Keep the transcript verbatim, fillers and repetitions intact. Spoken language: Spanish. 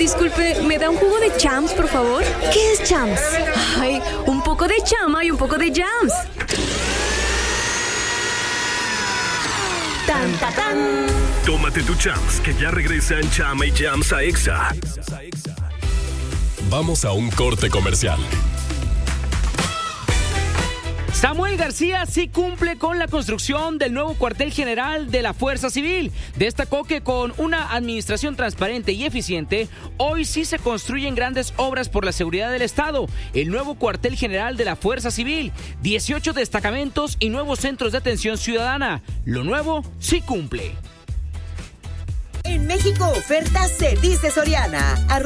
Disculpe, ¿me da un jugo de Champs, por favor? ¿Qué es Champs? Ay, un poco de chama y un poco de jams. Tan, ta, tan. Tómate tu Champs, que ya regresan Chama y Jams a Exa. Vamos a un corte comercial. Samuel García sí cumple con la construcción del nuevo cuartel general de la Fuerza Civil. Destacó que con una administración transparente y eficiente, hoy sí se construyen grandes obras por la seguridad del Estado. El nuevo cuartel general de la Fuerza Civil, dieciocho destacamentos y nuevos centros de atención ciudadana. Lo nuevo sí cumple. En México, ofertas se dice Soriana. Arroz